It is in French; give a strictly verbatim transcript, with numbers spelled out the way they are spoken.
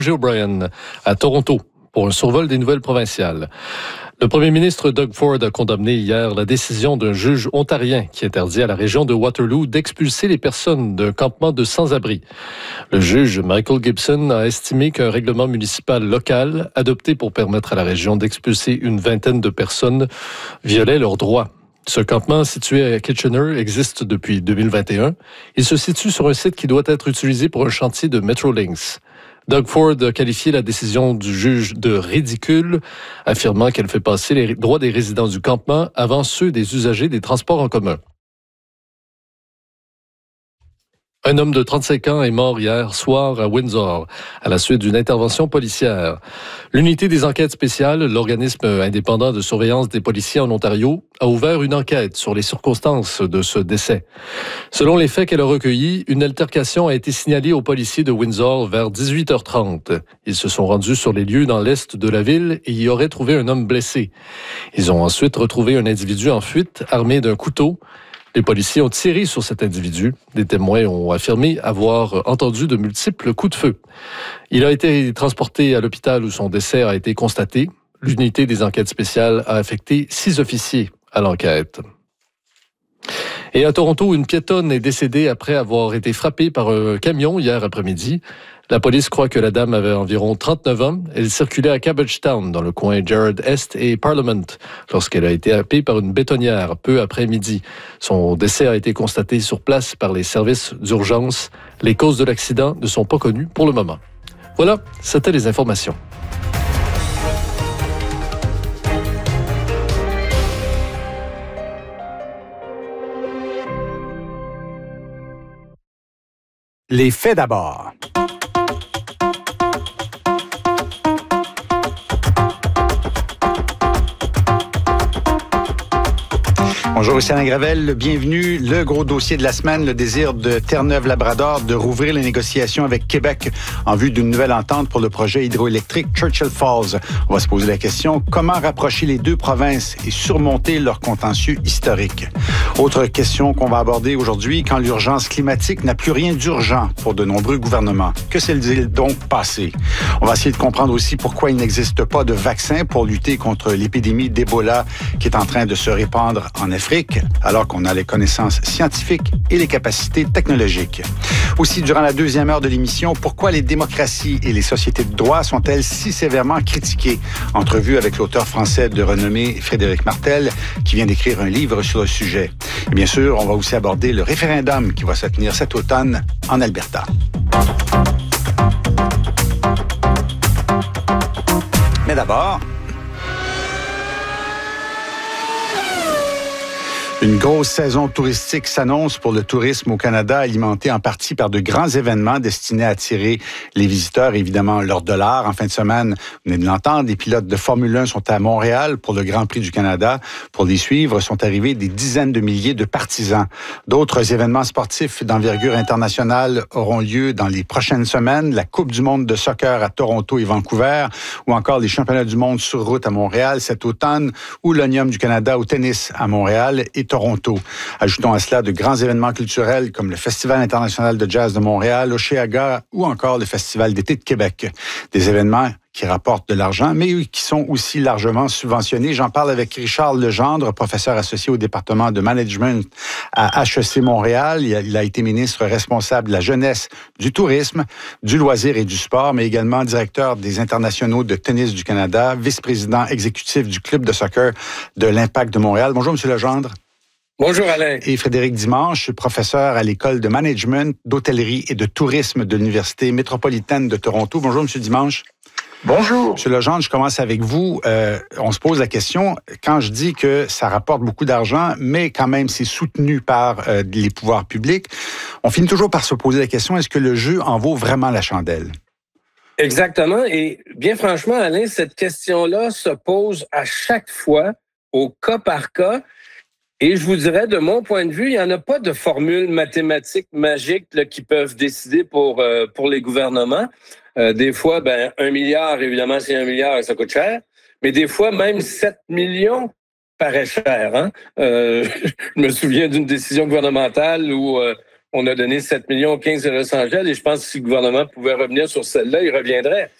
Joe O'Brien à Toronto pour un survol des nouvelles provinciales. Le premier ministre Doug Ford a condamné hier la décision d'un juge ontarien qui interdit à la région de Waterloo d'expulser les personnes d'un campement de sans-abri. Le juge Michael Gibson a estimé qu'un règlement municipal local adopté pour permettre à la région d'expulser une vingtaine de personnes violait leurs droits. Ce campement situé à Kitchener existe depuis deux mille vingt et un. Il se situe sur un site qui doit être utilisé pour un chantier de Metrolinx. Doug Ford a qualifié la décision du juge de ridicule, affirmant qu'elle fait passer les droits des résidents du campement avant ceux des usagers des transports en commun. Un homme de trente-cinq ans est mort hier soir à Windsor à la suite d'une intervention policière. L'unité des enquêtes spéciales, l'organisme indépendant de surveillance des policiers en Ontario, a ouvert une enquête sur les circonstances de ce décès. Selon les faits qu'elle a recueillis, une altercation a été signalée aux policiers de Windsor vers dix-huit heures trente. Ils se sont rendus sur les lieux dans l'est de la ville et y auraient trouvé un homme blessé. Ils ont ensuite retrouvé un individu en fuite, armé d'un couteau. Les policiers ont tiré sur cet individu. Des témoins ont affirmé avoir entendu de multiples coups de feu. Il a été transporté à l'hôpital où son décès a été constaté. L'unité des enquêtes spéciales a affecté six officiers à l'enquête. Et à Toronto, une piétonne est décédée après avoir été frappée par un camion hier après-midi. La police croit que la dame avait environ trente-neuf ans. Elle circulait à Cabbagetown, dans le coin Gerrard Est et Parliament, lorsqu'elle a été happée par une bétonnière peu après midi. Son décès a été constaté sur place par les services d'urgence. Les causes de l'accident ne sont pas connues pour le moment. Voilà, c'était les informations. Les faits d'abord. Bonjour, ici Alain Gravel. Bienvenue. Le gros dossier de la semaine, le désir de Terre-Neuve-Labrador de rouvrir les négociations avec Québec en vue d'une nouvelle entente pour le projet hydroélectrique Churchill Falls. On va se poser la question, comment rapprocher les deux provinces et surmonter leur contentieux historique? Autre question qu'on va aborder aujourd'hui, quand l'urgence climatique n'a plus rien d'urgent pour de nombreux gouvernements. Que s'est-il donc passé? On va essayer de comprendre aussi pourquoi il n'existe pas de vaccin pour lutter contre l'épidémie d'Ebola qui est en train de se répandre en Afrique, alors qu'on a les connaissances scientifiques et les capacités technologiques. Aussi, durant la deuxième heure de l'émission, pourquoi les démocraties et les sociétés de droit sont-elles si sévèrement critiquées? Entrevue avec l'auteur français de renommée Frédéric Martel, qui vient d'écrire un livre sur le sujet. Et bien sûr, on va aussi aborder le référendum qui va se tenir cet automne en Alberta. Mais d'abord, une grosse saison touristique s'annonce pour le tourisme au Canada, alimenté en partie par de grands événements destinés à attirer les visiteurs, évidemment leur dollar. En fin de semaine, vous venez de l'entendre, les pilotes de Formule un sont à Montréal pour le Grand Prix du Canada. Pour les suivre, sont arrivés des dizaines de milliers de partisans. D'autres événements sportifs d'envergure internationale auront lieu dans les prochaines semaines. La Coupe du monde de soccer à Toronto et Vancouver, ou encore les championnats du monde sur route à Montréal cet automne, ou l'Omnium du Canada au tennis à Montréal et Toronto. Ajoutons à cela de grands événements culturels comme le Festival international de jazz de Montréal, Oshéaga ou encore le Festival d'été de Québec. Des événements qui rapportent de l'argent, mais qui sont aussi largement subventionnés. J'en parle avec Richard Legendre, professeur associé au département de management à H E C Montréal. Il a été ministre responsable de la jeunesse, du tourisme, du loisir et du sport, mais également directeur des internationaux de tennis du Canada, vice-président exécutif du club de soccer de l'Impact de Montréal. Bonjour, Monsieur Legendre. Bonjour Alain. Et Frédéric Dimanche, professeur à l'école de management, d'hôtellerie et de tourisme de l'Université métropolitaine de Toronto. Bonjour, Monsieur Dimanche. Bonjour. Monsieur Legendre, je commence avec vous. Euh, on se pose la question, quand je dis que ça rapporte beaucoup d'argent, mais quand même c'est soutenu par euh, les pouvoirs publics, on finit toujours par se poser la question, est-ce que le jeu en vaut vraiment la chandelle? Exactement. Et bien franchement, Alain, cette question-là se pose à chaque fois, au cas par cas. Et je vous dirais, de mon point de vue, il n'y en a pas de formule mathématique magique là, qui peuvent décider pour, euh, pour les gouvernements. Euh, des fois, ben, un milliard, évidemment, c'est un milliard, ça coûte cher. Mais des fois, même sept millions paraît cher. Hein? Euh, je me souviens d'une décision gouvernementale où euh, On a donné sept millions aux Kings de Los Angeles et je pense que si le gouvernement pouvait revenir sur celle-là, il reviendrait.